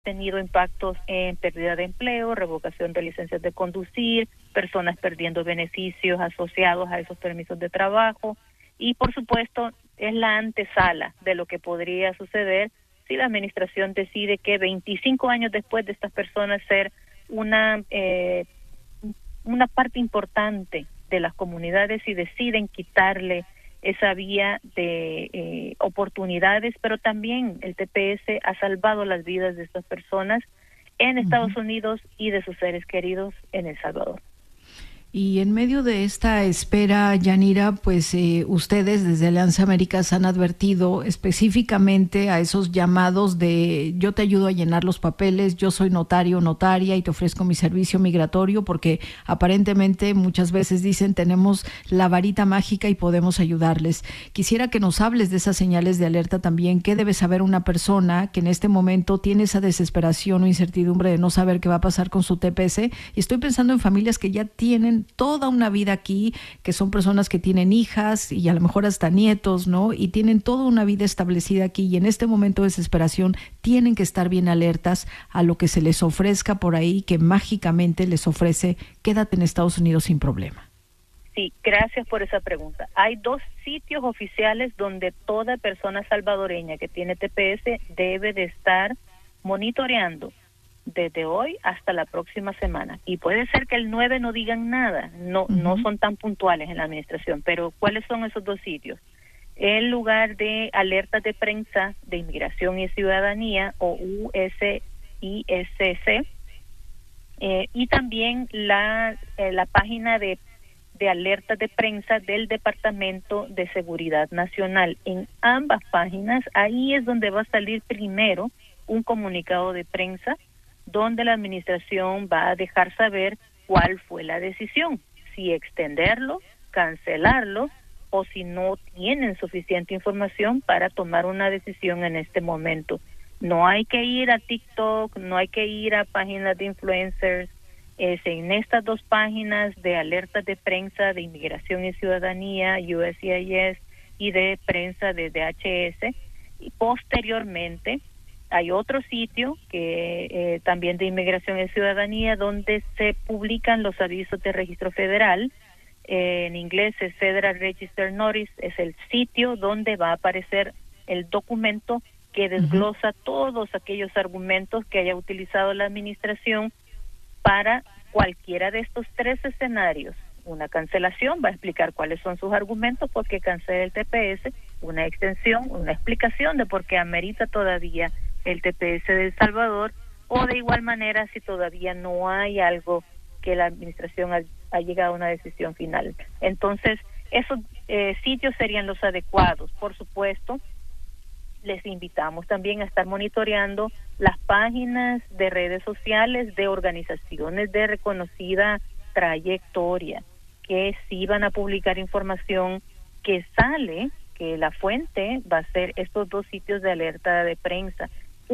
tenido impactos en pérdida de empleo, revocación de licencias de conducir, personas perdiendo beneficios asociados a esos permisos de trabajo y, por supuesto, es la antesala de lo que podría suceder si la administración decide que 25 años después de estas personas ser una parte importante de las comunidades y deciden quitarle esa vía de oportunidades, pero también el TPS ha salvado las vidas de estas personas en Estados Unidos y de sus seres queridos en El Salvador. Y en medio de esta espera, Yanira, pues ustedes desde Alianza Américas han advertido específicamente a esos llamados de yo te ayudo a llenar los papeles, yo soy notario, notaria y te ofrezco mi servicio migratorio, porque aparentemente muchas veces dicen tenemos la varita mágica y podemos ayudarles. Quisiera que nos hables de esas señales de alerta también. ¿Qué debe saber una persona que en este momento tiene esa desesperación o incertidumbre de no saber qué va a pasar con su TPS? Y estoy pensando en familias que ya tienen toda una vida aquí, que son personas que tienen hijas y a lo mejor hasta nietos, ¿no? Y tienen toda una vida establecida aquí y en este momento de desesperación tienen que estar bien alertas a lo que se les ofrezca por ahí, que mágicamente les ofrece quédate en Estados Unidos sin problema. Sí, gracias por esa pregunta. Hay 2 sitios oficiales donde toda persona salvadoreña que tiene TPS debe de estar monitoreando desde hoy hasta la próxima semana. Y puede ser que el 9 no digan nada, no son tan puntuales en la administración, pero ¿cuáles son esos 2 sitios? El lugar de alertas de prensa de Inmigración y Ciudadanía, o USISC, y también la página de alertas de prensa del Departamento de Seguridad Nacional. En ambas páginas, ahí es donde va a salir primero un comunicado de prensa donde la administración va a dejar saber cuál fue la decisión, si extenderlo, cancelarlo, o si no tienen suficiente información para tomar una decisión en este momento. No hay que ir a TikTok, no hay que ir a páginas de influencers, en estas 2 páginas de alertas de prensa de Inmigración y Ciudadanía, USCIS, y de prensa de DHS, y posteriormente hay otro sitio que también de Inmigración y Ciudadanía donde se publican los avisos de registro federal. En inglés es Federal Register Notice, es el sitio donde va a aparecer el documento que desglosa todos aquellos argumentos que haya utilizado la administración para cualquiera de estos 3 escenarios. Una cancelación va a explicar cuáles son sus argumentos por qué cancela el TPS, una extensión, una explicación de por qué amerita todavía el TPS de El Salvador, o de igual manera si todavía no hay algo que la administración ha llegado a una decisión final. Entonces, esos sitios serían los adecuados. Por supuesto, les invitamos también a estar monitoreando las páginas de redes sociales de organizaciones de reconocida trayectoria, que sí van a publicar información que sale, que la fuente va a ser estos 2 sitios de alerta de prensa.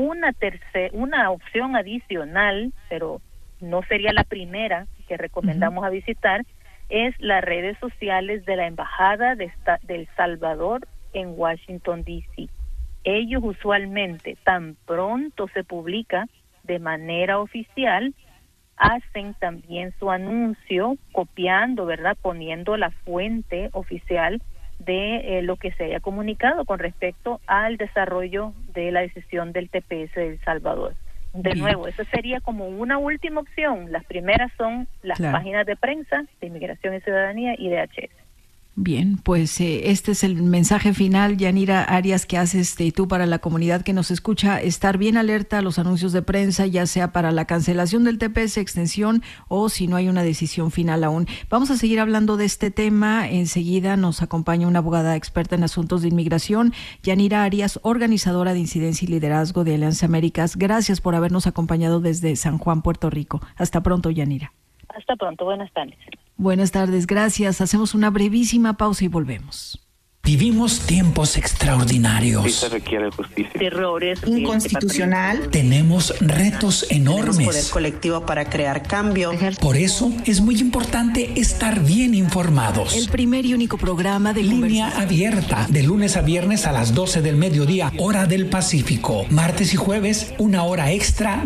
Una opción adicional, pero no sería la primera que recomendamos a visitar, es las redes sociales de la Embajada de El Salvador en Washington, D.C. Ellos usualmente, tan pronto se publica de manera oficial, hacen también su anuncio copiando, ¿verdad?, poniendo la fuente oficial de lo que se haya comunicado con respecto al desarrollo de la decisión del TPS de El Salvador. De nuevo, eso sería como una última opción. Las primeras son las páginas de prensa de Inmigración y Ciudadanía y DHS. Bien, pues este es el mensaje final, Yanira Arias, que haces tú para la comunidad que nos escucha, estar bien alerta a los anuncios de prensa, ya sea para la cancelación del TPS, extensión, o si no hay una decisión final aún. Vamos a seguir hablando de este tema. Enseguida nos acompaña una abogada experta en asuntos de inmigración, Yanira Arias, organizadora de Incidencia y Liderazgo de Alianza Américas. Gracias por habernos acompañado desde San Juan, Puerto Rico. Hasta pronto, Yanira. Hasta pronto, buenas tardes. Buenas tardes, gracias. Hacemos una brevísima pausa y volvemos. Vivimos tiempos extraordinarios. Sí se requiere justicia. Errores inconstitucional. Tenemos retos enormes. Tenemos poder colectivo para crear cambio. Por eso es muy importante estar bien informados. El primer y único programa de Línea Abierta, de lunes a viernes a las 12 del mediodía, hora del Pacífico. Martes y jueves, 1 hora extra